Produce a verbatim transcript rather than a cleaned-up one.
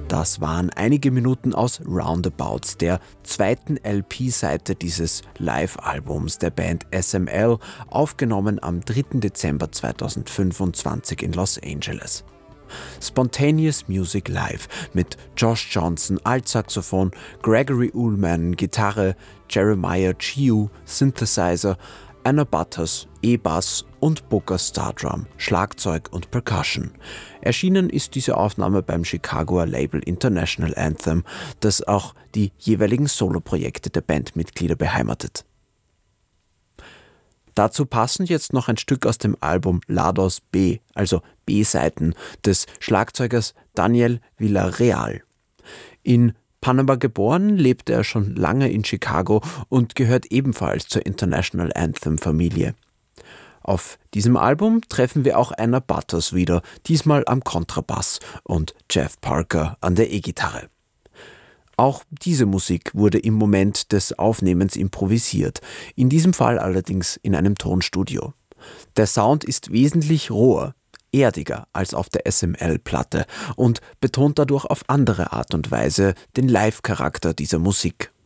Das waren einige Minuten aus Roundabouts, der zweiten L P-Seite dieses Live-Albums der Band S M L, aufgenommen am dritten Dezember zweitausendfünfundzwanzig in Los Angeles. Spontaneous Music Live mit Josh Johnson Altsaxophon, Gregory Ullman Gitarre, Jeremiah Chiu Synthesizer, Anna Butters E-Bass und Booker Stardrum Schlagzeug und Percussion. Erschienen ist diese Aufnahme beim Chicagoer Label International Anthem, das auch die jeweiligen Soloprojekte der Bandmitglieder beheimatet. Dazu passend jetzt noch ein Stück aus dem Album Lados B, also B-Seiten, des Schlagzeugers Daniel Villarreal. In Panama geboren, lebte er schon lange in Chicago und gehört ebenfalls zur International Anthem-Familie. Auf diesem Album treffen wir auch Anna Butters wieder, diesmal am Kontrabass und Jeff Parker an der E-Gitarre. Auch diese Musik wurde im Moment des Aufnehmens improvisiert, in diesem Fall allerdings in einem Tonstudio. Der Sound ist wesentlich roher, erdiger als auf der S M L-Platte und betont dadurch auf andere Art und Weise den Live-Charakter dieser Musik.